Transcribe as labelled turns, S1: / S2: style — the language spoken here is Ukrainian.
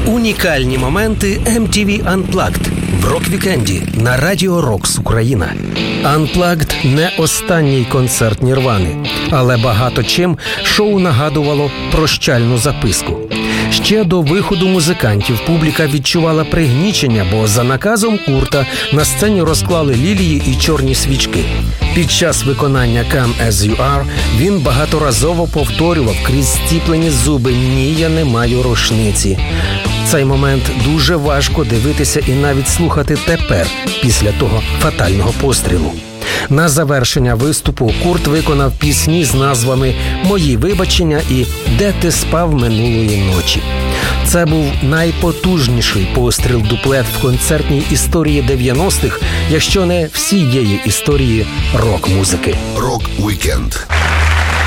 S1: Унікальні моменти MTV Unplugged в рок-вікенді на Радіо Рокс Україна. Unplugged – не останній концерт Нірвани, але багато чим шоу нагадувало прощальну записку. Ще до виходу музикантів публіка відчувала пригнічення, бо за наказом Курта на сцені розклали лілії і чорні свічки. Під час виконання «Come As You Are» він багаторазово повторював крізь стіплені зуби «Ні, я не маю рушниці». Цей момент дуже важко дивитися і навіть слухати тепер, після того фатального пострілу. На завершення виступу Курт виконав пісні з назвами «Мої вибачення» і «Де ти спав минулої ночі». Це був найпотужніший постріл-дуплет в концертній історії 90-х, якщо не всієї історії рок-музики.
S2: Рок-вікенд.